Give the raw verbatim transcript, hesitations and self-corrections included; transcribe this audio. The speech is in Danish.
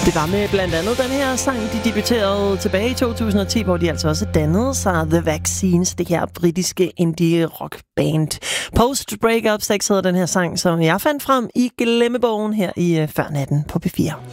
Det var med blandt andet den her sang, de debuterede tilbage i to tusind og ti, hvor de altså også dannede sig The Vaccines, det her britiske indie-rock-band. Post-breakup sex hedder den her sang, som jeg fandt frem i glemmebogen her i Før Natten på P fire.